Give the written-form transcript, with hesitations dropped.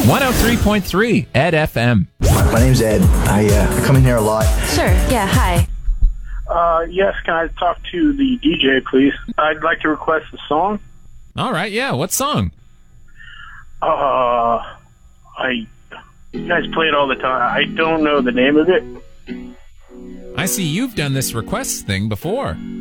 103.3 Ed FM. My name's Ed. I come in here a lot. Sure, yeah, hi. Yes, can I talk to the DJ, please? I'd like to request a song. All right, yeah. What song? You guys play it all the time. I don't know the name of it. I see you've done this request thing before.